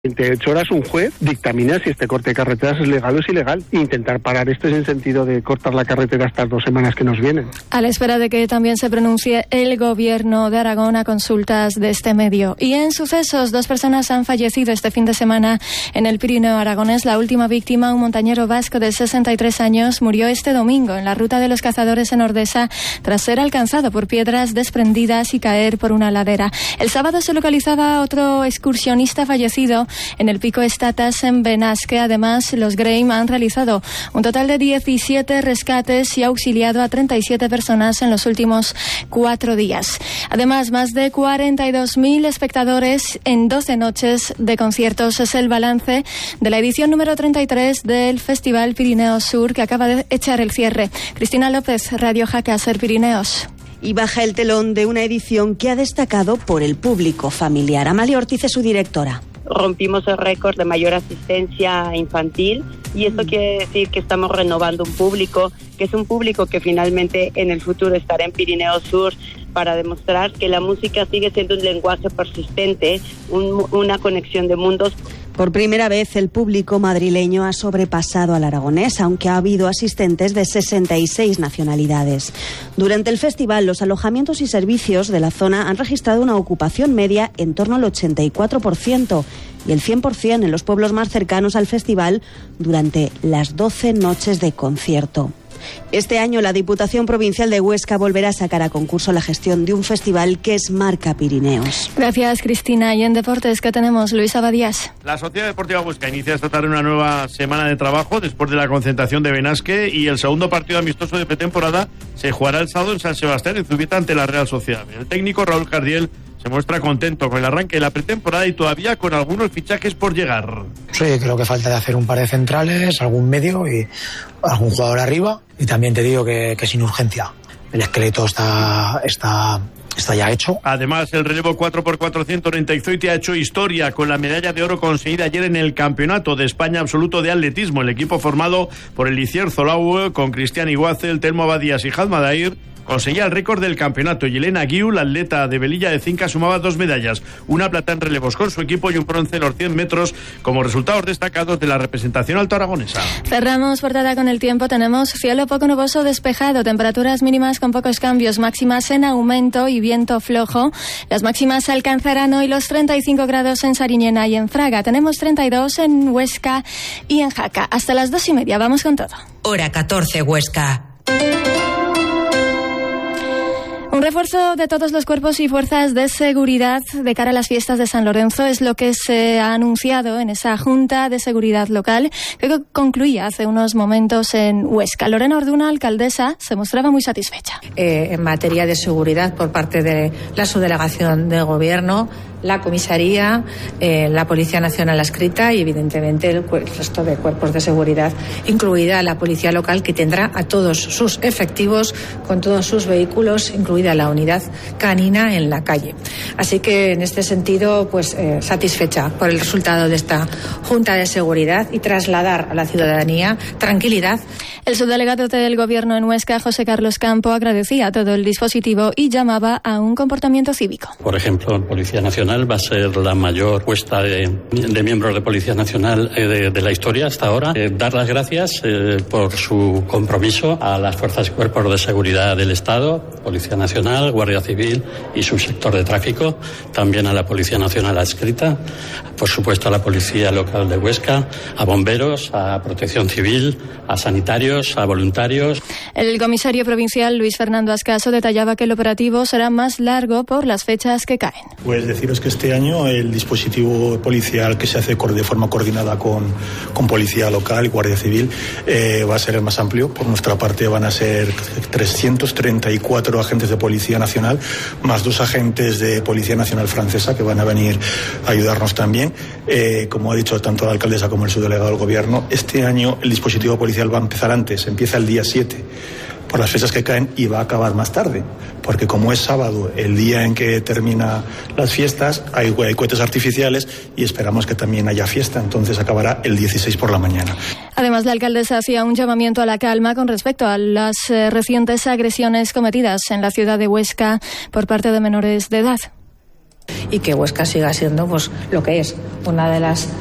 28 horas un juez dictamina si este corte de carreteras es legal o es ilegal. Intentar parar esto es en sentido de cortar la carretera estas 2 semanas que nos vienen. A la espera de que también se pronuncie el Gobierno de Aragón a consultas de este medio. Y en sucesos, 2 personas han fallecido este fin de semana en el Pirineo aragonés. La última víctima, un montañero vasco de 63 años, murió este domingo en la ruta de los cazadores en Ordesa tras ser alcanzado por piedras desprendidas y caer por una ladera. El sábado se localizaba otro excursionista fallecido en el Pico Estatas en Benasque. Además, los Graham han realizado un total de 17 rescates y auxiliado a 37 personas en los últimos 4 días. Además, más de 42.000 espectadores en 12 noches de conciertos. Es el balance de la edición número 33 del Festival Pirineo Sur, que acaba de echar el cierre. Cristina López, Radio Jaca, Ser Pirineos. Y baja el telón de una edición que ha destacado por el público familiar. Amalia Ortiz es su directora. Rompimos el récord de mayor asistencia infantil y esto quiere decir que estamos renovando un público, que es un público que finalmente en el futuro estará en Pirineo Sur para demostrar que la música sigue siendo un lenguaje persistente, una conexión de mundos. Por primera vez el público madrileño ha sobrepasado al aragonés, aunque ha habido asistentes de 66 nacionalidades. Durante el festival, los alojamientos y servicios de la zona han registrado una ocupación media en torno al 84% y el 100% en los pueblos más cercanos al festival durante las 12 noches de concierto. Este año la Diputación Provincial de Huesca volverá a sacar a concurso la gestión de un festival que es marca Pirineos. Gracias, Cristina. Y en deportes, ¿qué tenemos? Luis Abadías. La Sociedad Deportiva Huesca inicia esta tarde una nueva semana de trabajo después de la concentración de Benasque, y el segundo partido amistoso de pretemporada se jugará el sábado en San Sebastián, en Zubieta, ante la Real Sociedad. El técnico Raúl Jardiel se muestra contento con el arranque de la pretemporada y todavía con algunos fichajes por llegar. Sí, creo que falta de hacer un par de centrales, algún medio y algún jugador arriba. Y también te digo que sin urgencia. El esqueleto está ya hecho. Además, el relevo 4x400 en Teizoite ha hecho historia con la medalla de oro conseguida ayer en el Campeonato de España Absoluto de Atletismo. El equipo formado por Elicier Zolau, con Cristian Iguazel, Telmo Abadías y Hadma Dair, conseguía el récord del campeonato, y Elena Guiu, la atleta de Velilla de Cinca, sumaba 2 medallas, una plata en relevos con su equipo y un bronce en los 100 metros como resultados destacados de la representación altoaragonesa. Cerramos portada con el tiempo. Tenemos cielo poco nuboso despejado, temperaturas mínimas con pocos cambios, máximas en aumento y viento flojo. Las máximas alcanzarán hoy los 35 grados en Sariñena y en Fraga. Tenemos 32 en Huesca y en Jaca. Hasta las 2:30, vamos con todo. Hora 14, Huesca. Un refuerzo de todos los cuerpos y fuerzas de seguridad de cara a las fiestas de San Lorenzo es lo que se ha anunciado en esa Junta de Seguridad Local que concluía hace unos momentos en Huesca. Lorena Orduna, alcaldesa, se mostraba muy satisfecha. En materia de seguridad por parte de la subdelegación de gobierno, la comisaría, la Policía Nacional adscrita y evidentemente el resto de cuerpos de seguridad, incluida la Policía Local, que tendrá a todos sus efectivos con todos sus vehículos, incluida la unidad canina en la calle. Así que en este sentido, pues satisfecha por el resultado de esta Junta de Seguridad y trasladar a la ciudadanía tranquilidad. El subdelegado del Gobierno en Huesca, José Carlos Campo, agradecía todo el dispositivo y llamaba a un comportamiento cívico. Por ejemplo, en Policía Nacional va a ser la mayor puesta de miembros de Policía Nacional de la historia hasta ahora. Dar las gracias por su compromiso a las fuerzas y cuerpos de seguridad del Estado, Policía Nacional, Guardia Civil y subsector de tráfico, también a la Policía Nacional adscrita, por supuesto a la Policía Local de Huesca, a bomberos, a Protección Civil, a sanitarios, a voluntarios. El comisario provincial Luis Fernando Ascaso detallaba que el operativo será más largo por las fechas que caen. Pues deciros que este año el dispositivo policial que se hace de forma coordinada con Policía Local y Guardia Civil va a ser el más amplio. Por nuestra parte van a ser 334 agentes de Policía Nacional, más 2 agentes de Policía Nacional francesa que van a venir a ayudarnos también. Como ha dicho tanto la alcaldesa como el subdelegado del Gobierno, este año el dispositivo policial va a empezar antes, empieza el día 7. Por las fechas que caen, y va a acabar más tarde, porque como es sábado, el día en que termina las fiestas, hay cohetes artificiales y esperamos que también haya fiesta, entonces acabará el 16 por la mañana. Además, la alcaldesa hacía un llamamiento a la calma con respecto a las recientes agresiones cometidas en la ciudad de Huesca por parte de menores de edad. y que Huesca siga siendo pues lo que es, una de las